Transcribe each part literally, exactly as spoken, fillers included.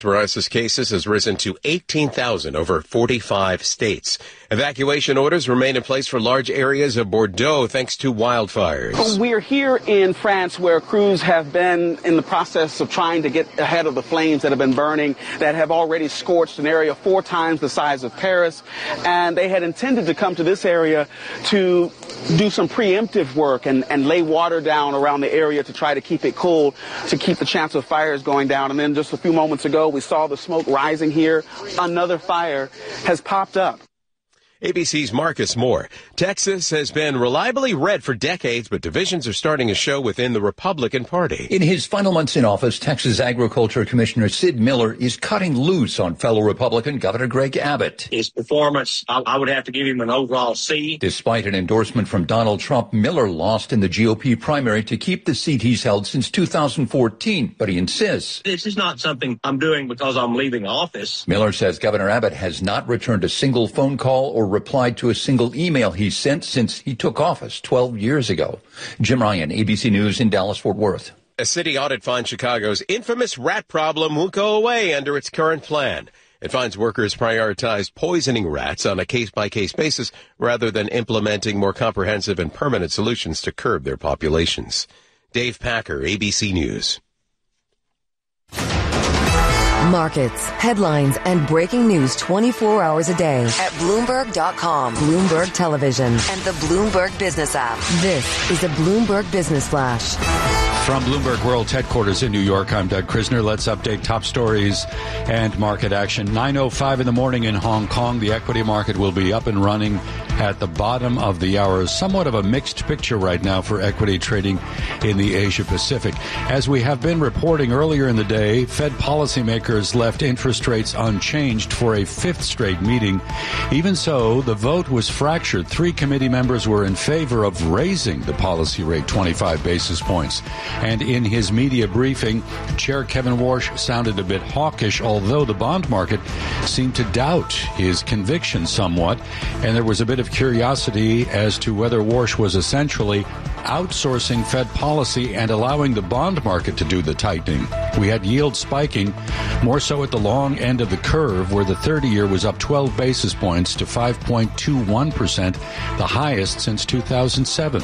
Psoriasis cases has risen to eighteen thousand over forty-five states. Evacuation orders remain in place for large areas of Bordeaux thanks to wildfires. We're here in France where crews have been in the process of trying to get ahead of the flames that have been burning, that have already scorched an area four times the size of Paris. And they had intended to come to this area to do some preemptive work and, and lay water down around the area to try to keep it cool, to keep the chance of fires going down. And then just a few moments ago, we saw the smoke rising here. Another fire has popped up. A B C's Marcus Moore. Texas has been reliably red for decades, but divisions are starting to show within the Republican Party. In his final months in office, Texas Agriculture Commissioner Sid Miller is cutting loose on fellow Republican Governor Greg Abbott. His performance, I, I would have to give him an overall C. Despite an endorsement from Donald Trump, Miller lost in the G O P primary to keep the seat he's held since two thousand fourteen, but he insists this is not something I'm doing because I'm leaving office. Miller says Governor Abbott has not returned a single phone call or replied to a single email he sent since he took office twelve years ago. Jim Ryan, A B C News in Dallas-Fort Worth. A city audit finds Chicago's infamous rat problem won't go away under its current plan. It finds workers prioritized poisoning rats on a case-by-case basis rather than implementing more comprehensive and permanent solutions to curb their populations. Dave Packer, A B C News. Markets, headlines, and breaking news twenty-four hours a day at Bloomberg dot com, Bloomberg Television, and the Bloomberg Business app. This is a Bloomberg Business Flash. From Bloomberg World Headquarters in New York, I'm Doug Krisner. Let's update top stories and market action. nine oh five in the morning in Hong Kong. The equity market will be up and running at the bottom of the hour. Somewhat of a mixed picture right now for equity trading in the Asia Pacific. As we have been reporting earlier in the day, Fed policymakers left interest rates unchanged for a fifth straight meeting. Even so, the vote was fractured. Three committee members were in favor of raising the policy rate twenty-five basis points. And in his media briefing, Chair Kevin Warsh sounded a bit hawkish, although the bond market seemed to doubt his conviction somewhat. And there was a bit of curiosity as to whether Warsh was essentially outsourcing Fed policy and allowing the bond market to do the tightening. We had yield spiking, more so at the long end of the curve, where the thirty-year was up twelve basis points to five point two one percent, the highest since two thousand seven.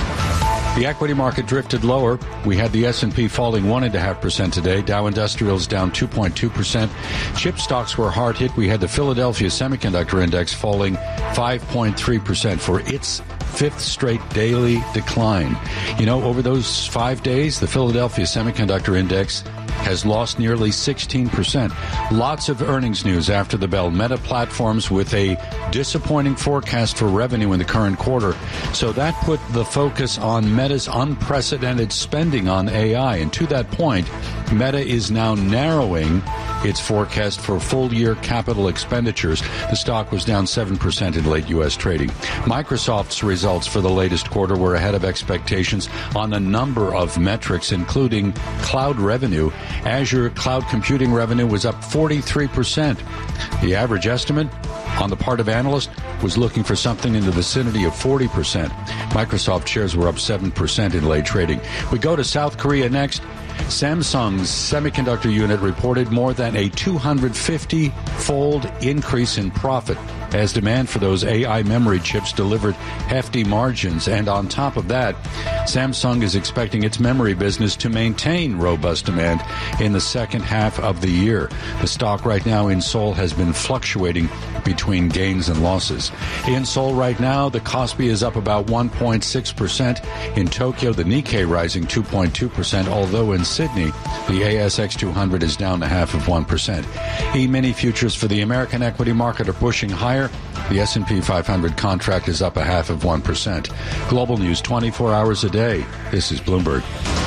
The equity market drifted lower. We had the S and P falling one point five percent today. Dow Industrials down two point two percent. Chip stocks were hard hit. We had the Philadelphia Semiconductor Index falling five point three percent for its fifth straight daily decline. You know, over those five days, the Philadelphia Semiconductor Index has lost nearly sixteen percent. Lots of earnings news after the bell. Meta Platforms with a disappointing forecast for revenue in the current quarter. So that put the focus on Meta's unprecedented spending on A I. And to that point, Meta is now narrowing its forecast for full-year capital expenditures. The stock was down seven percent in late U S trading. Microsoft's results for the latest quarter were ahead of expectations on a number of metrics, including cloud revenue. Azure cloud computing revenue was up forty-three percent. The average estimate on the part of analysts was looking for something in the vicinity of forty percent. Microsoft shares were up seven percent in late trading. We go to South Korea next. Samsung's semiconductor unit reported more than a two hundred fifty-fold increase in profit as demand for those A I memory chips delivered hefty margins. And on top of that, Samsung is expecting its memory business to maintain robust demand in the second half of the year. The stock right now in Seoul has been fluctuating between gains and losses. In Seoul right now, the Kospi is up about one point six percent. In Tokyo, the Nikkei rising two point two percent, although in Sydney, the A S X two hundred is down a half of one percent. E-mini futures for the American equity market are pushing higher. The S and P five hundred contract is up a half of one percent. Global news twenty-four hours a day. This is Bloomberg.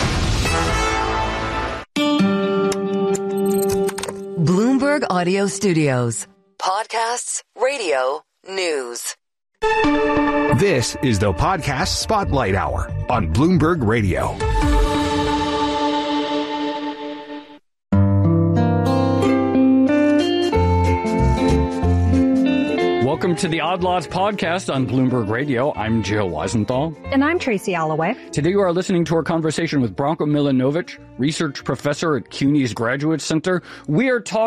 Bloomberg Audio Studios. Podcasts, radio, news. This is the Podcast Spotlight Hour on Bloomberg Radio. Welcome to the Odd Lots podcast on Bloomberg Radio. I'm Joe Weisenthal. And I'm Tracy Alloway. Today you are listening to our conversation with Branko Milanovic, research professor at CUNY's Graduate Center. We are talking